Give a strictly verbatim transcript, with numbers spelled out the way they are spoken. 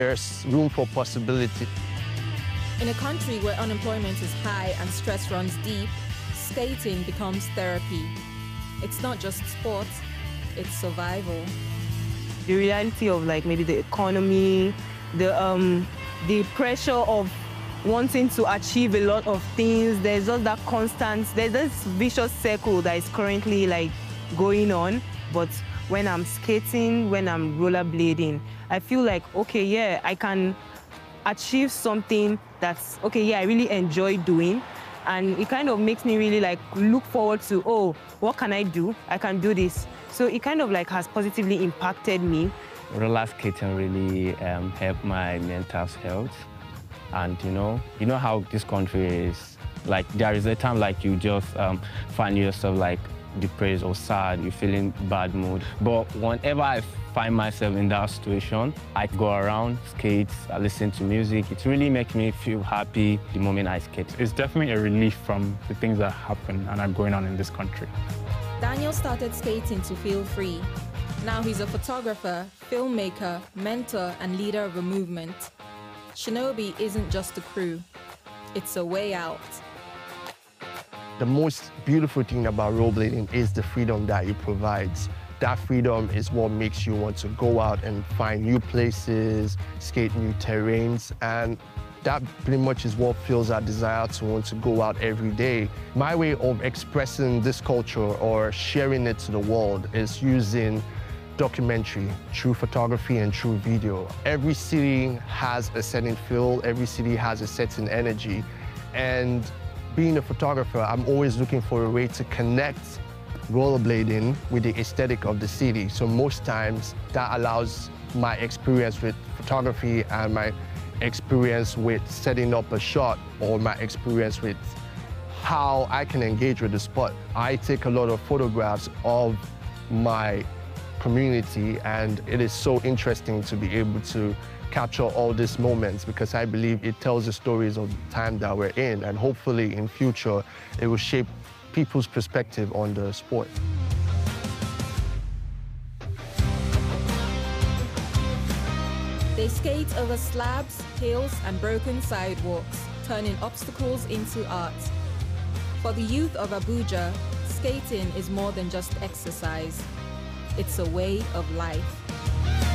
There's room for possibility. In a country where unemployment is high and stress runs deep, skating becomes therapy. It's not just sport, it's survival. The reality of like maybe the economy, the, um, the pressure of wanting to achieve a lot of things, there's just that constant, there's this vicious circle that is currently like going on. But when I'm skating, when I'm rollerblading, I feel like, okay, yeah, I can achieve something that's, okay, yeah, I really enjoy doing. And it kind of makes me really like look forward to, oh, what can I do? I can do this. So it kind of like has positively impacted me. Roller skating really um, helped my mental health. And you know, you know how this country is. Like there is a time like you just um, find yourself like depressed or sad, you're feeling bad mood. But whenever I find myself in that situation, I go around, skate, I listen to music. It really makes me feel happy the moment I skate. It's definitely a relief from the things that happen and are going on in this country. Daniel started skating to feel free. Now he's a photographer, filmmaker, mentor, and leader of a movement. Shinobi isn't just a crew, it's a way out. The most beautiful thing about rollerblading is the freedom that it provides. That freedom is what makes you want to go out and find new places, skate new terrains, and that pretty much is what fuels our desire to want to go out every day. My way of expressing this culture or sharing it to the world is using documentary, through photography and through video. Every city has a certain feel, every city has a certain energy, and being a photographer, I'm always looking for a way to connect rollerblading with the aesthetic of the city. So most times that allows my experience with photography and my experience with setting up a shot, or my experience with how I can engage with the spot. I take a lot of photographs of my community, and it is so interesting to be able to capture all these moments, because I believe it tells the stories of the time that we're in, and hopefully in future it will shape people's perspective on the sport. They skate over slabs, hills, and broken sidewalks, turning obstacles into art. For the youth of Abuja, skating is more than just exercise. It's a way of life.